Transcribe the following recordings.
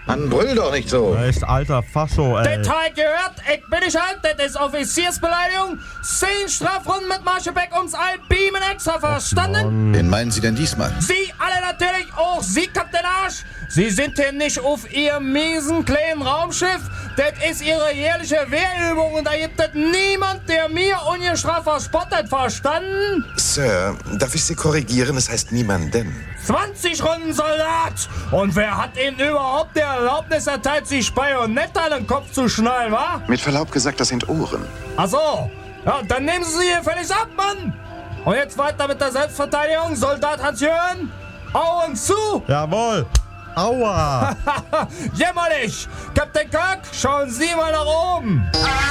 Mann, brüll doch nicht so. Echt alter Fascho, ey. Detail gehört, ich bin nicht alt, das ist Offiziersbeleidigung. 10 Strafrunden mit Marschebeck ums Albimen extra, verstanden? Wen meinen Sie denn diesmal? Sie alle natürlich, auch Sie, Kapitän Arsch. Sie sind hier nicht auf Ihrem miesen kleinen Raumschiff. Das ist Ihre jährliche Wehrübung und da gibt es niemand, der mir ungestraft verspottet, verstanden? Sir, darf ich Sie korrigieren? Es heißt niemanden. 20 Runden, Soldat! Und wer hat Ihnen überhaupt die Erlaubnis erteilt, sich Bajonett an den Kopf zu schnallen, wa? Mit Verlaub gesagt, das sind Ohren. Ach so. Ja, dann nehmen Sie hier völlig ab, Mann! Und jetzt weiter mit der Selbstverteidigung. Soldat Hans-Jürgen, Augen zu! Jawohl. Aua. Jämmerlich! Kapitän Kirk, schauen Sie mal nach oben!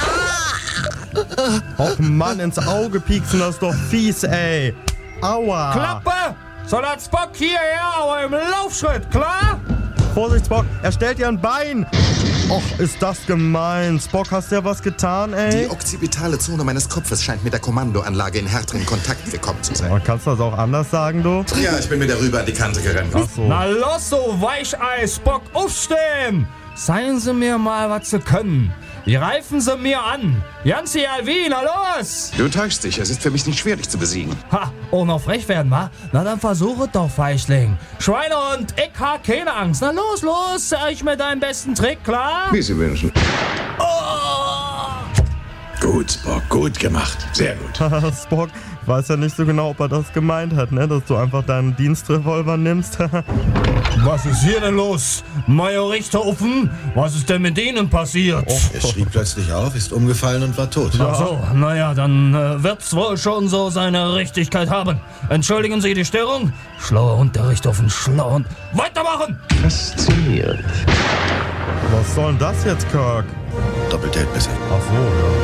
Och Mann, ins Auge pieksen, das ist doch fies, ey. Aua. Klappe! Soldat Spock hierher, aber im Laufschritt, klar? Vorsicht, Spock, er stellt dir ein Bein. Och, ist das gemein. Spock, hast du ja was getan, Die ey? occipitale Zone meines Kopfes scheint mit der Kommandoanlage in härteren Kontakt gekommen zu sein. Aber kannst du das auch anders sagen, du? Ja, ich bin mir darüber an die Kante gerannt. Ach so. Na los, so Weichei, Spock, aufstehen! Zeigen Sie mir mal, was Sie können. Greifen Sie mir an. Janzi Alvin, na los! Du täuschst dich, es ist für mich nicht schwer, dich zu besiegen. Ha, oh, noch frech werden, wa? Na dann versuche doch, Weichling. Schweinehund, ich hab keine Angst. Na los, los, zeig mir deinen besten Trick, klar? Wie Sie wünschen. Gut, Spock, gut gemacht. Sehr gut. Spock weiß ja nicht so genau, ob er das gemeint hat, ne? Dass du einfach deinen Dienstrevolver nimmst. Was ist hier denn los? Major Richthofen, was ist denn mit Ihnen passiert? Er schrie plötzlich auf, ist umgefallen und war tot. Ach so, naja, dann wird's wohl schon so seine Richtigkeit haben. Entschuldigen Sie die Störung. Schlauer Hund, der Richthofen, schlauer Hund. Weitermachen! Faszinierend. Was soll denn das jetzt, Kirk? Doppelt hält besser. Ach so, ja.